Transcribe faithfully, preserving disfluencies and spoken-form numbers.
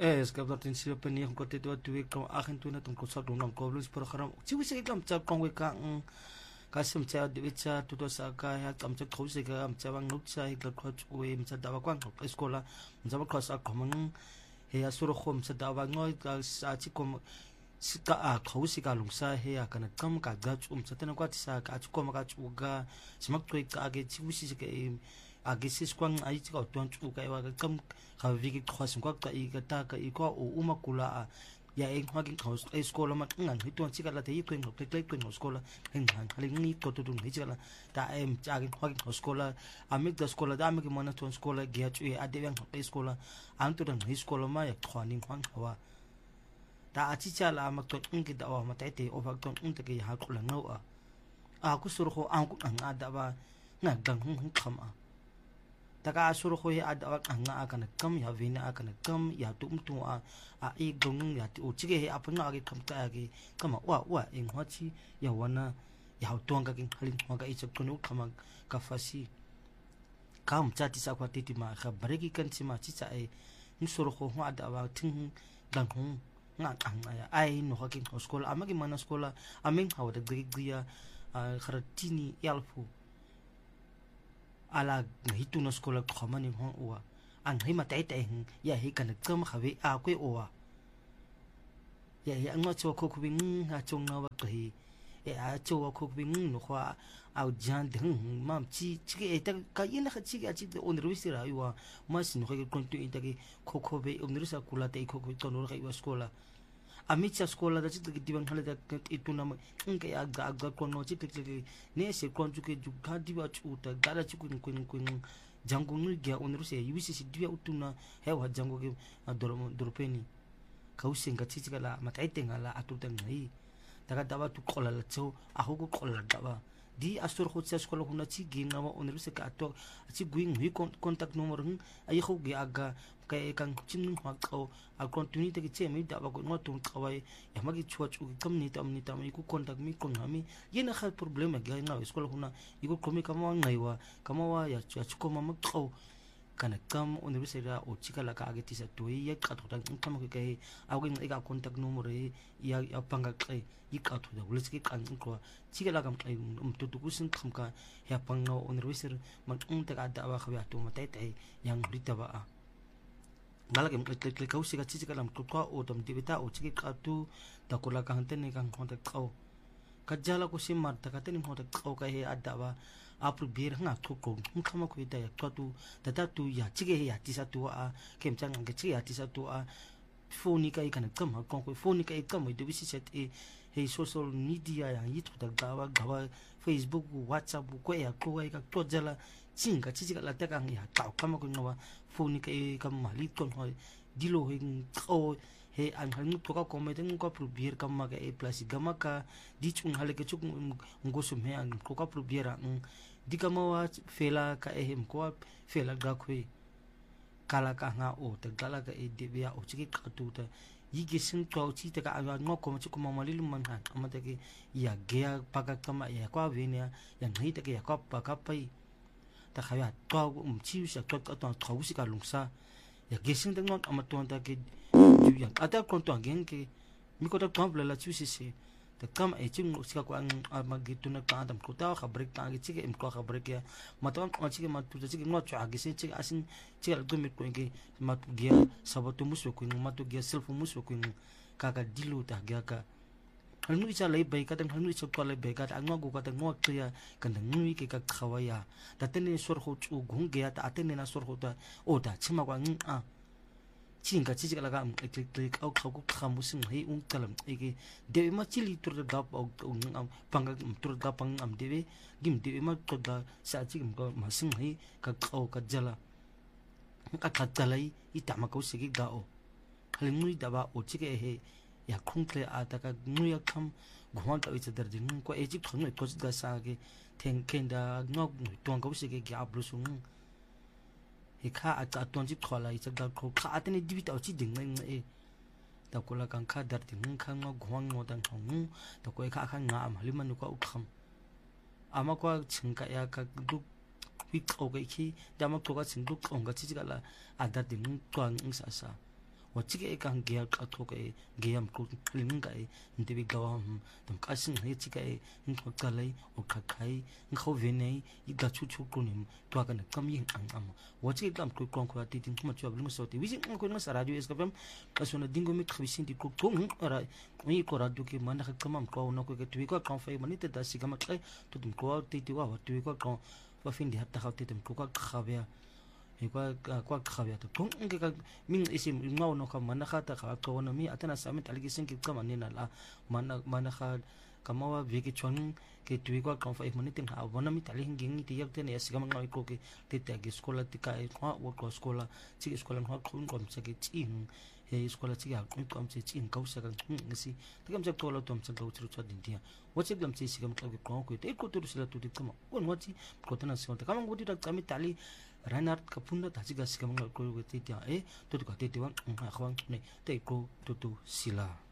es que dat in sila pani ko te tu tu ko agen tu na tung ko sa dong ko blues program chi wi se kam cha kong we ka ka sim cha de cha tu to sa ka ya kam cha khou se ka am cha bang nuk cha ik ko we m cha da ba kwang ko eskola m cha ba ko sa ko mang he ya sur khom cha da ba ngoi ka sa chi ko ka a khou se ka lung sa he ya kana kam ka ga chu m cha te na kwa ti sa ka chu ko ma ka chu ga simak tu ka ge chi wi se ke agisi kwang ai chi ko tuan chu kai wa kam ka vi ki khwas ko ka i ka ta ka i ko o uma kula a ya eng ha kin khos ai skola ma ngan hi tuan chi ka la te i kwen ko te kwen ko skola hen han hali ni ko tu dun hi chi la ta em cha kin ha kin skola a mi da skola da mi ki mana tuan skola ge chu e a de yang ko skola an tu dan hi skola ma ya khwani hwang hawa ta a chi cha la ma to ng ki da wa ma te te o fa ton ng te ki ha ko la no a a ku sur ko an ku ang a da ba nga dang hung kham a taka asuro ko ya ada anga akan kam ya vina akan kam ya tum tu a a i gong ya tu chige he apna age kam ta age kama wa wa ing hachi ya wana ya tuang ka king halin maga i chak nu kama ka fasi kam chati sa kwa titi ma kha bareki kan chi ma chi cha e nisuro ko ho ada wa ting dang hung nga anga ya ai no ha king skola amagi mana skola ameng ha wada gria kharatini yalfu ala hitu na skola khama ni hon wa ang hi ma tai tai ya hi kan kam khawe a kwe owa ya ya ngo cho ko kubing ha chong na wa hi e a cho ko kubing no khwa au jan deng mam chi chi e ta ka yin kha chi ga chi on ruisi ra wa mas no ke kon tu ita ke ko ko be on ruisa kula te ko ko to no ga wa skola amicha skola da chit ki diwan khale da itu na nke ya ga ga ko no chit ki ne se kon ju ke ju ga diwa chu ta ga da chi kun kun kun jangu ngi ga on ruse yibisi si diwa utuna he wa jangu ke dor dorpeni kausen ga chi chi la matai tenga la atu tang ngai daga dawa tu kola la cho a ho ko kola dawa di asur khut sa skola huna chi gi na on ruse ka to chi guing hui contact number ng ai kho ge aga kai kan chin ma ko a continuity ke che mi da ba ko ngotung kawai ya magi chua chu kam ni tam ni tam ku contact mi ko ngami yena kha problem ga na skola huna iku komi kama ngai wa kama wa ya chu ko ma ma ko kana kam on ruse ra o chika la ka age ti sa to ya ka to tang kam ko kai a ko ngai ga contact number ya ya panga kai i ka to da wulis ki kan ko chika la kam kai um to to kusin kam ka ya panga on ruse ma tung ta ga da wa khawa to ma tai tai yang rita ba a malaki klik klik kau sika chika lam ko o tam dibita o chiki ka tu ta ko la ka hante ne kan contact kau kajala ko sim mar ta ka ten contact kau ka he ada ba apru bir nga ko ko kama ko ita ya ko tu ta ta tu ya chike ya ti sa tu a kem chang ga chi ya ti sa tu a phone ka ikana kam ha ko phone ka ikam de bisi set e he social media ya yitu ta gawa gawa Facebook WhatsApp ko ya ko ai ka to jala chinga chichi la ta kang ya ta kama ko ngawa phone ka kam mali ton ho dilo he ko he an han to ka ko me ten ko pro bir kam ma ga e plus gama ka di chung hale ke chung ngosum he an ko ka pro bira di kama wa fela ka e hem ko fela ga khoi kala ka nga o ta gala ka e de bia o chiki ka tu ta yigi sin to chi ta ka a ngo ko chi ko ma mali lu man han amata ke ya gea paka kama ya kwa venia ya ngai ta ke ya ka pa ka pai ta khaya to um chi sa to ka to thausi ka lungsa ya gesin ta ngon amaton ta ke ju ya ata kon to gen ke mi ko ta to bla chu si se ta kam e chung sika ko ang magitu na ka adam ko ta khabre ta ge chi ke em ko khabre ke maton ko chi ke ma tu chi ke ngo chu agi se chi asin chi al gumi ko ke ma tu ge sabatu musu ko ma tu ge self musu ko ka ka dilu ta ge ka hanu cha lai bai ka ta hanu cha ko lai bai ka ta ngo go ka ta ngo ya ka ngui ke ka khawaya ta tene sor ho chu gung ge ta atene na sor ho ta o ta chima kwa ng a chinga chichi kala ga klik klik au khagu khamu sing hei ung kalam ege de ma chili tur da au am panga tur da pang am dewe gim de ma to da sa chi gim ko ma sing hei ka au ka jala ka ka jalai ita ma ko sigi da o halmui da ba o chi ke he ya khung kle a ta ka nu ya kham gwan ta ich dar din ko e chi khang ko da sa ge theng ken da ngok tong ko sigi ga blu sung he kha a ta ton jip thola i chak da ko kha atene dibit au chi ding ngai ngai ta ko la kan kha dar tin khang ngo gwang ngo dan thong ta ko kha kha nga am haliman ko kham ama ko chingka ya ka du wi ko ge ki da ma to ga ching du ko ga chi ga la a da din twang ing sa sa watike e kang gea katoka e gea mklinga e ntibi gawa tam kasing he tika e nkhokalai o kakai nkhovene i gachuchu kunim to ka na kami ang am watike kam ko kon ko titin kuma chwa blingo soti wisi ko nga sa radio eskafem kasona dingo mit khbisin di ko tong ara mi ko radio ke mana khamam ko na ko ke twi ko kan fai manite da sigama kai to tum ko titi wa twi ko kan wa fin di hatta khawte tum ko ka khabya kwa kwa khabya to tong nge ka min isim ngaw no ka mana khata kha ko na mi atana samit algi sinki kama ni na la mana mana kha kamawa veki chon ke tui kwa kan fa imani tin ha wana mi tali hingi ti yak ten yasi kama ngai ko ke te te ge skola ti ka e kwa wo ko skola chi skola no khun kom se ke chi he skola chi ha kun kom se chi kau sa kan ngisi te kam jak to lo tom sa kau chru cha din dia wo chi gam chi si kam ka ko ko te ko tu sila tu ti kama on wa chi ko tana se ta kama ngudi ta kami tali Reinhard kapunda tajiga sikam ngal ko ko te dia e to ka te te wa khawang ne te ko tu tu sila